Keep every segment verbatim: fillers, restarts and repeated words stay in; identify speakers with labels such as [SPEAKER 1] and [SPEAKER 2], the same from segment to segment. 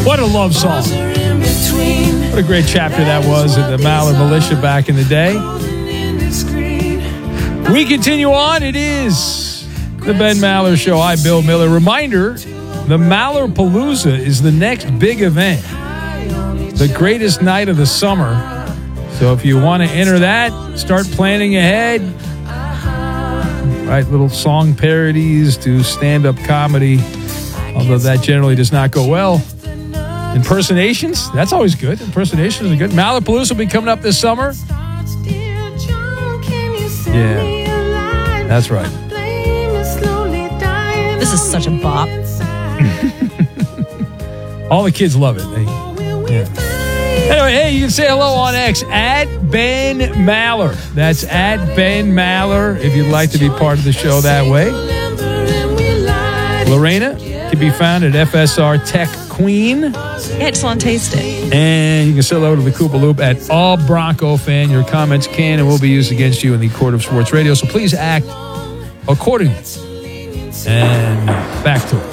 [SPEAKER 1] What a love song. What a great chapter that was in the Maller Militia back in the day. We continue on. It is the Ben Maller Show. I'm Bill Miller. Reminder, the Maller Palooza is the next big event. The greatest night of the summer. So if you want to enter that, start planning ahead. Right, little song parodies to stand-up comedy, although that generally does not go well. Impersonations, that's always good. Impersonations are good. Maller Palooza will be coming up this summer. Yeah, that's right.
[SPEAKER 2] This is such a bop.
[SPEAKER 1] All the kids love it. They, yeah. Anyway, hey, you can say hello on X at Ben Maller. That's at Ben Maller if you'd like to be part of the show that way. Lorena can be found at F S R Tech Queen.
[SPEAKER 2] Yeah, just want to taste it.
[SPEAKER 1] And you can say hello to the Koopa Loop at All Bronco Fan. Your comments can and will be used against you in the court of sports radio, so please act accordingly. And back to it.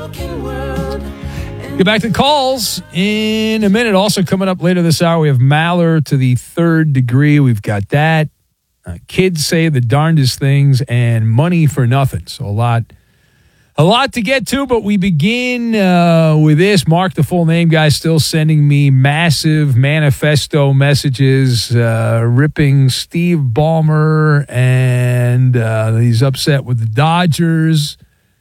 [SPEAKER 1] Get back to calls in a minute. Also coming up later this hour, we have Maller to the third degree. We've got that. Uh, kids say the darndest things and money for nothing. So a lot, a lot to get to, but we begin uh, with this. Mark, the full name guy, still sending me massive manifesto messages, uh, ripping Steve Ballmer, and uh, he's upset with the Dodgers,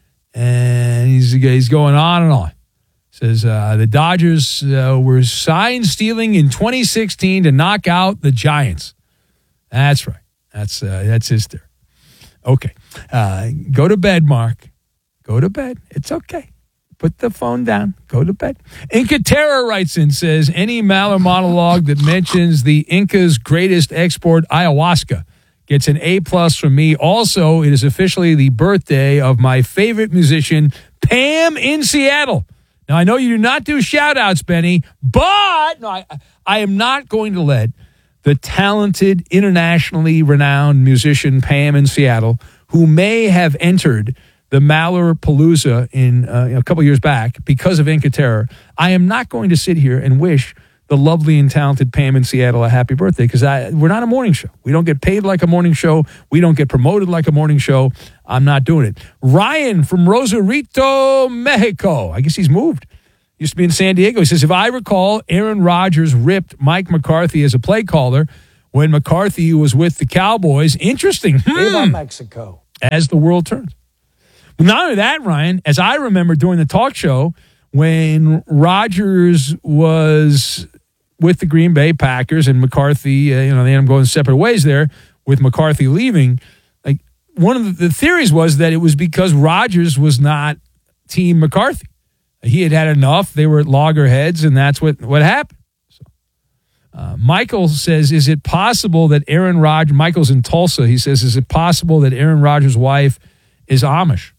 [SPEAKER 1] and he's, he's going on and on. Says uh, the Dodgers uh, were sign stealing in twenty sixteen to knock out the Giants. That's right. That's uh, that's his theory. Okay. Uh, go to bed, Mark. Go to bed. It's okay. Put the phone down. Go to bed. Inca Terra writes in, says, any Maller monologue that mentions the Inca's greatest export, ayahuasca, gets an A plus from me. Also, it is officially the birthday of my favorite musician, Pam in Seattle. Now, I know you do not do shout-outs, Benny, but no, I, I am not going to let the talented, internationally renowned musician Pam in Seattle, who may have entered the Maller Palooza in uh, you know, a couple years back because of Inca Terror, I am not going to sit here and wish the lovely and talented Pam in Seattle a happy birthday because we're not a morning show. We don't get paid like a morning show. We don't get promoted like a morning show. I'm not doing it. Ryan from Rosarito, Mexico. I guess he's moved. Used to be in San Diego. He says, if I recall, Aaron Rodgers ripped Mike McCarthy as a play caller when McCarthy was with the Cowboys. Interesting.
[SPEAKER 3] Viva Mexico.
[SPEAKER 1] As the world turns. But not only that, Ryan, as I remember during the talk show, when Rodgers was with the Green Bay Packers and McCarthy, uh, you know, they ended up going separate ways there with McCarthy leaving. Like one of the, the theories was that it was because Rodgers was not Team McCarthy. He had had enough. They were at loggerheads, and that's what, what happened. So, uh, Michael says, is it possible that Aaron Rodgers, Michael's in Tulsa, he says, is it possible that Aaron Rodgers' wife is Amish?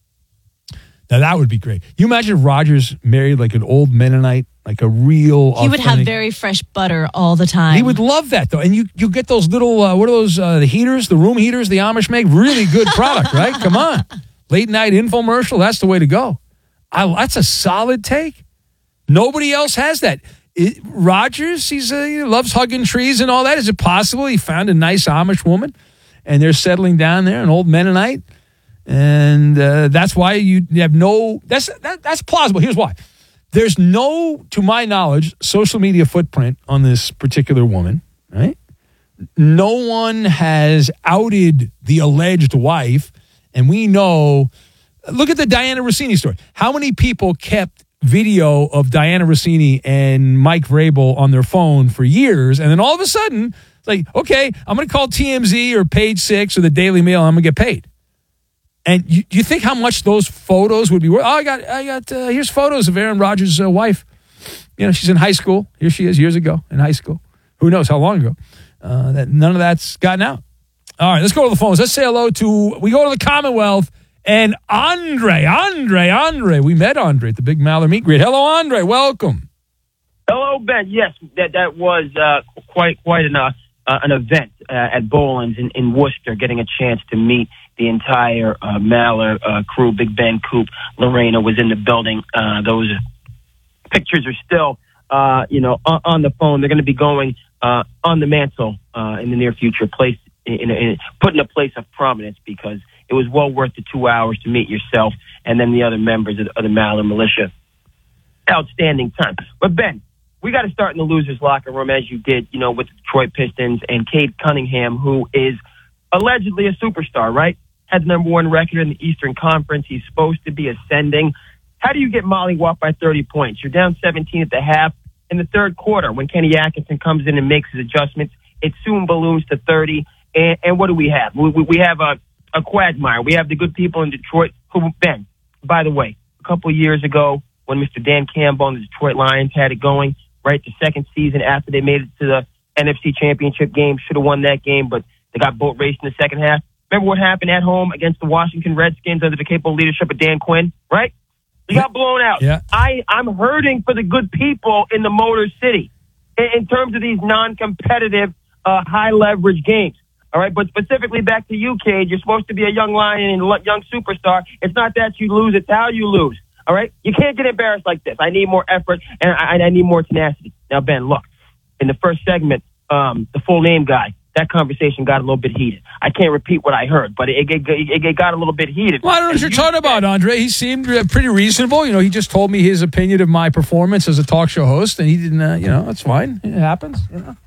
[SPEAKER 1] Now, that would be great. You imagine if Rodgers married like an old Mennonite, like a real
[SPEAKER 2] He would have very fresh butter all the time.
[SPEAKER 1] He would love that, though. And you, you get those little, uh, what are those, uh, the heaters, the room heaters the Amish make? Really good product, right? Come on. Late night infomercial, that's the way to go. I, that's a solid take. Nobody else has that. It, Rodgers, he's uh, he loves hugging trees and all that. Is it possible he found a nice Amish woman and they're settling down there, an old Mennonite? And uh, that's why you, you have no, that's that, that's plausible. Here's why. There's no, to my knowledge, social media footprint on this particular woman, right? No one has outed the alleged wife, and we know, look at the Diana Rossini story. How many people kept video of Diana Rossini and Mike Vrabel on their phone for years, and then all of a sudden, it's like, okay, I'm going to call T M Z or Page Six or the Daily Mail, and I'm going to get paid. And you, you think how much those photos would be worth? Oh, I got, I got. Uh, here's photos of Aaron Rodgers' uh, wife. You know, she's in high school. Here she is, years ago in high school. Who knows how long ago? Uh, that none of that's gotten out. All right, let's go to the phones. Let's say hello to. We go to the Commonwealth and Andre, Andre, Andre. We met Andre at the Big Maller Meet Greet. Hello, Andre. Welcome.
[SPEAKER 4] Hello, Ben. Yes, that that was uh, quite quite an uh, uh, an event uh, at Boland's in, in Worcester. Getting a chance to meet the entire uh, Maller uh, crew. Big Ben, Coop, Lorena was in the building. Uh, those pictures are still, uh, you know, on, on the phone. They're going to be going uh, on the mantle uh, in the near future, place in, in, in put in a place of prominence, because it was well worth the two hours to meet yourself and then the other members of the, of the Maller militia. Outstanding time. But Ben, we got to start in the losers' locker room, as you did, you know, with the Detroit Pistons and Cade Cunningham, who is allegedly a superstar, right? Had the number one record in the Eastern Conference. He's supposed to be ascending. How do you get mollywopped by thirty points? You're down seventeen at the half. In the third quarter, when Kenny Atkinson comes in and makes his adjustments, it soon balloons to thirty. And, and what do we have? We, we, we have a, a quagmire. We have the good people in Detroit who, Ben, by the way, a couple of years ago, when Mister Dan Campbell and the Detroit Lions had it going, right, the second season after they made it to the N F C Championship game, should have won that game, but they got boat raced in the second half. Remember what happened at home against the Washington Redskins under the capable leadership of Dan Quinn, right? We got blown out.
[SPEAKER 1] Yeah.
[SPEAKER 4] I, I'm hurting for the good people in the Motor City in, in terms of these non-competitive, uh, high-leverage games. All right, but specifically back to you, Cade. You're supposed to be a young lion and a young superstar. It's not that you lose, it's how you lose. All right? You can't get embarrassed like this. I need more effort, and I, I need more tenacity. Now, Ben, look, in the first segment, um, the full name guy, that conversation got a little bit heated. I can't repeat what I heard, but it, it, it, it got a little bit heated.
[SPEAKER 1] Well, I don't know what you're talking about, Andre. He seemed uh, pretty reasonable. You know, he just told me his opinion of my performance as a talk show host, and he didn't, uh, you know, that's fine. It happens, you know.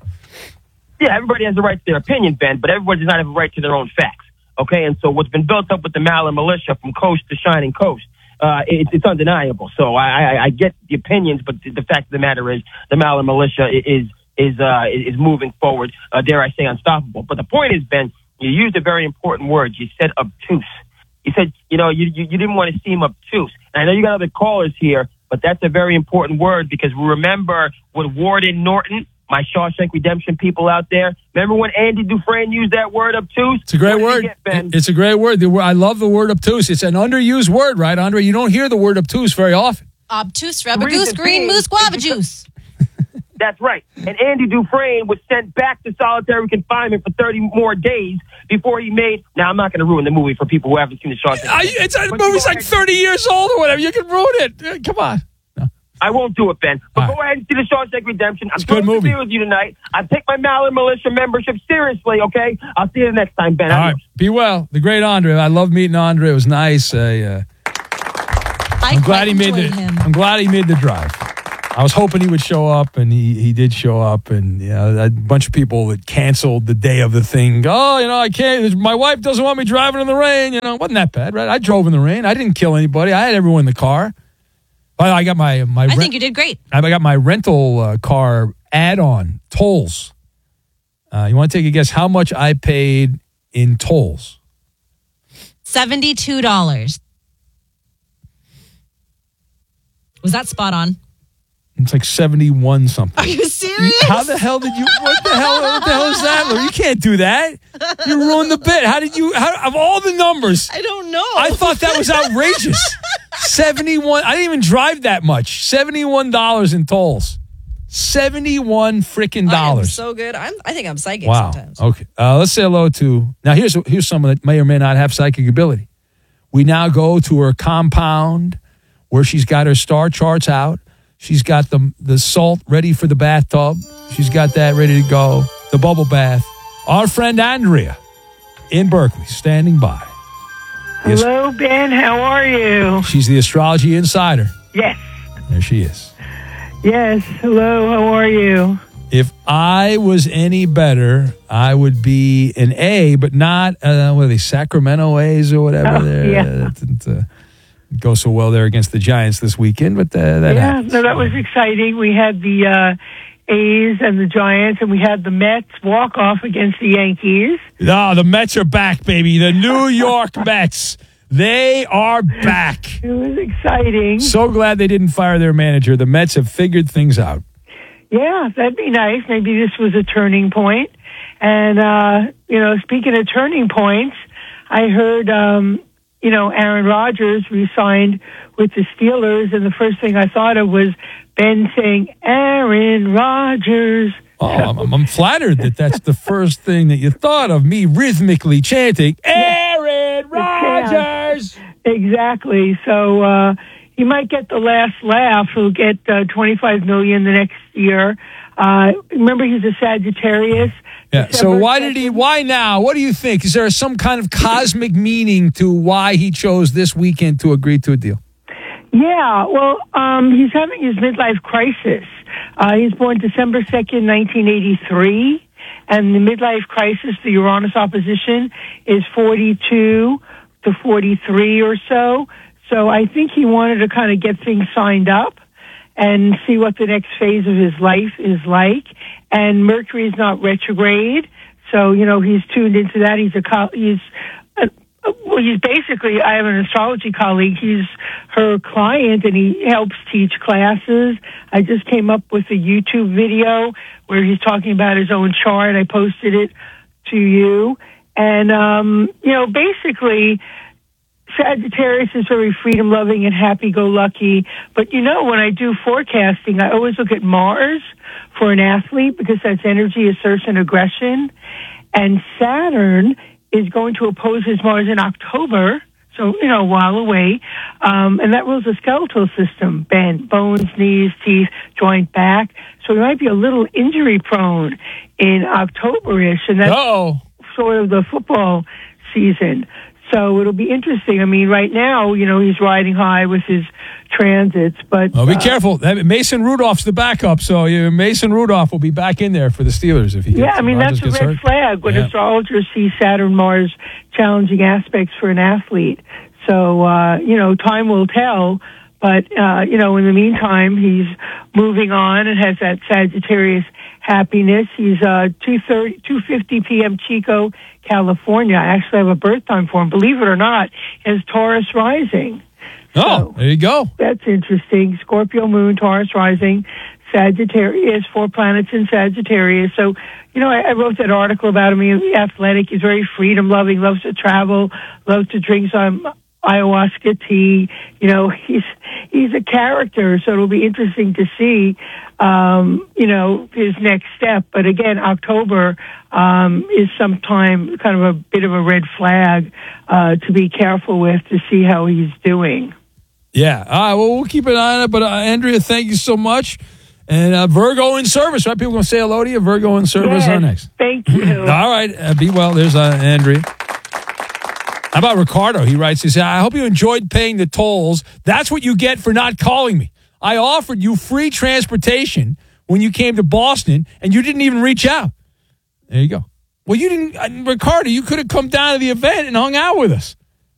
[SPEAKER 4] Yeah, everybody has a right to their opinion, Ben, but everybody does not have a right to their own facts, okay? And so what's been built up with the Maller militia from coast to shining coast, uh, it, it's undeniable. So I, I, I get the opinions, but the, the fact of the matter is the Maller militia is is uh, is moving forward, uh, dare I say unstoppable. But the point is, Ben, you used a very important word. You said obtuse. You said, you know, you, you, you didn't want to seem obtuse. And I know you got other callers here, but that's a very important word, because we remember with Warden Norton, my Shawshank Redemption people out there. Remember when Andy Dufresne used that word obtuse?
[SPEAKER 1] It's a great word.
[SPEAKER 4] Get, Ben?
[SPEAKER 1] It's a great word. The word- I love the word obtuse. It's an underused word, right, Andre? You don't hear the word obtuse very often.
[SPEAKER 2] Obtuse, rubber
[SPEAKER 4] Reason
[SPEAKER 2] goose, green
[SPEAKER 4] being
[SPEAKER 2] moose,
[SPEAKER 4] is
[SPEAKER 2] guava
[SPEAKER 4] because-
[SPEAKER 2] juice.
[SPEAKER 4] That's right. And Andy Dufresne was sent back to solitary confinement for thirty more days before he made... Now, I'm not going to ruin the movie for people who haven't seen the Shawshank.
[SPEAKER 1] I, it's, the
[SPEAKER 4] But
[SPEAKER 1] movie's
[SPEAKER 4] go
[SPEAKER 1] like
[SPEAKER 4] ahead.
[SPEAKER 1] thirty years old or whatever. You can ruin it. Uh, Come on. No.
[SPEAKER 4] I won't do it, Ben. But
[SPEAKER 1] All
[SPEAKER 4] go
[SPEAKER 1] right.
[SPEAKER 4] ahead and see the Shawshank Redemption. I'm
[SPEAKER 1] It's a good
[SPEAKER 4] supposed to
[SPEAKER 1] movie.
[SPEAKER 4] be with you tonight. I take my Maller militia membership seriously, okay? I'll see you the next time, Ben.
[SPEAKER 1] All right.
[SPEAKER 4] Adios.
[SPEAKER 1] Be well. The great Andre. I love meeting Andre. It was nice. I, uh,
[SPEAKER 2] I
[SPEAKER 1] I'm glad
[SPEAKER 2] quite
[SPEAKER 1] he made the.
[SPEAKER 2] enjoyed him.
[SPEAKER 1] I'm glad he made the drive. I was hoping he would show up, and he, he did show up. And you know, a bunch of people that canceled the day of the thing. Oh, you know, I can't. My wife doesn't want me driving in the rain. You know, wasn't that bad, right? I drove in the rain. I didn't kill anybody. I had everyone in the car. But I got my my.
[SPEAKER 2] I
[SPEAKER 1] rent-
[SPEAKER 2] think you did great.
[SPEAKER 1] I got my rental uh, car add-on tolls. Uh, you want to take a guess how much I paid in tolls?
[SPEAKER 2] seventy-two dollars. Was that spot on?
[SPEAKER 1] It's like seventy-one something.
[SPEAKER 2] Are you serious?
[SPEAKER 1] How the hell did you? What the hell? What the hell is that? Lou? You can't do that. You ruined the bit. How did you? How, of all the numbers,
[SPEAKER 2] I don't know.
[SPEAKER 1] I thought that was outrageous. Seventy-one. I didn't even drive that much. Seventy-one dollars in tolls. Seventy-one freaking
[SPEAKER 3] I am
[SPEAKER 1] dollars.
[SPEAKER 3] so good. I'm. I think I'm psychic
[SPEAKER 1] Wow.
[SPEAKER 3] sometimes.
[SPEAKER 1] Okay. Uh, let's say hello to. Now here's here's someone that may or may not have psychic ability. We now go to her compound where she's got her star charts out. She's got the the salt ready for the bathtub. She's got that ready to go. The bubble bath. Our friend Andrea in Berkeley, standing by. Yes.
[SPEAKER 5] Hello, Ben. How are you?
[SPEAKER 1] She's the astrology insider.
[SPEAKER 5] Yes.
[SPEAKER 1] There she is.
[SPEAKER 5] Yes. Hello. How are you?
[SPEAKER 1] If I was any better, I would be an A, but not, uh, what are they, Sacramento A's or whatever.
[SPEAKER 5] Oh,
[SPEAKER 1] there.
[SPEAKER 5] yeah.
[SPEAKER 1] That didn't uh, go so well there against the Giants this weekend, but uh, that
[SPEAKER 5] yeah.
[SPEAKER 1] happens.
[SPEAKER 5] No, that was exciting. We had the uh, A's and the Giants, and we had the Mets walk off against the Yankees.
[SPEAKER 1] No, the Mets are back, baby. The New York Mets. They are back.
[SPEAKER 5] It was exciting.
[SPEAKER 1] So glad they didn't fire their manager. The Mets have figured things out.
[SPEAKER 5] Yeah, that'd be nice. Maybe this was a turning point. And, uh, you know, speaking of turning points, I heard, um, you know, Aaron Rodgers resigned with the Steelers, and the first thing I thought of was Ben saying, Aaron Rodgers.
[SPEAKER 1] Oh, I'm, I'm flattered that that's the first thing that you thought of, me rhythmically chanting, Aaron Rodgers!
[SPEAKER 5] Exactly. So, uh, he might get the last laugh. He'll get uh, twenty-five million dollars the next year. Uh, remember, he's a Sagittarius.
[SPEAKER 1] Yeah. So
[SPEAKER 5] December
[SPEAKER 1] why did he? Why now? What do you think? Is there some kind of cosmic meaning to why he chose this weekend to agree to a deal?
[SPEAKER 5] Yeah. Well, um, he's having his midlife crisis. Uh, he's born December second, nineteen eighty-three, and the midlife crisis, the Uranus opposition, is forty-two to forty-three or so. So I think he wanted to kind of get things signed up and see what the next phase of his life is like. And Mercury is not retrograde, so you know he's tuned into that. He's a co- he's a, well, he's basically. I have an astrology colleague. He's her client, and he helps teach classes. I just came up with a YouTube video where he's talking about his own chart. I posted it to you, and um, you know, basically, Sagittarius is very freedom-loving and happy-go-lucky. But, you know, when I do forecasting, I always look at Mars for an athlete because that's energy, assertion, aggression. And Saturn is going to oppose his Mars in October, so, you know, a while away. Um, and that rules the skeletal system, bend, bones, knees, teeth, joint, back. So he might be a little injury-prone in October-ish, and that's
[SPEAKER 1] Uh-oh.
[SPEAKER 5] sort of the football season. So it'll be interesting. I mean, right now, you know, he's riding high with his transits, but...
[SPEAKER 1] Well, be
[SPEAKER 5] uh,
[SPEAKER 1] careful. That- Mason Rudolph's the backup, so you, Mason Rudolph will be back in there for the Steelers if he gets
[SPEAKER 5] Yeah, I mean,
[SPEAKER 1] Rodgers
[SPEAKER 5] that's a
[SPEAKER 1] gets
[SPEAKER 5] red
[SPEAKER 1] hurt.
[SPEAKER 5] flag when
[SPEAKER 1] Yeah.
[SPEAKER 5] astrologers see Saturn, Mars challenging aspects for an athlete. So, uh, you know, time will tell. But, uh, you know, in the meantime, he's moving on and has that Sagittarius happiness. He's uh, two thirty, two fifty p.m. Chico, California. I actually have a birth time for him. Believe it or not, he has Taurus rising.
[SPEAKER 1] Oh,
[SPEAKER 5] So,
[SPEAKER 1] there you go.
[SPEAKER 5] that's interesting. Scorpio moon, Taurus rising, Sagittarius, four planets in Sagittarius. So, you know, I, I wrote that article about him. He's athletic. He's very freedom loving, loves to travel, loves to drink some ayahuasca tea. You know, he's he's a character. So it'll be interesting to see, um, you know, his next step. But again, October um, is sometime kind of a bit of a red flag uh, to be careful with to see how he's doing.
[SPEAKER 1] Yeah. All right, well, we'll keep an eye on it. But, uh, Andrea, thank you so much. And uh, Virgo in service, right? People going to say hello to you. Virgo in service
[SPEAKER 5] Yes,
[SPEAKER 1] on next.
[SPEAKER 5] Thank you.
[SPEAKER 1] All right. Uh, be well. There's uh, Andrea. How about Ricardo? He writes, he said, I hope you enjoyed paying the tolls. That's what you get for not calling me. I offered you free transportation when you came to Boston, and you didn't even reach out. There you go. Well, you didn't, uh, Ricardo, you could have come down to the event and hung out with us.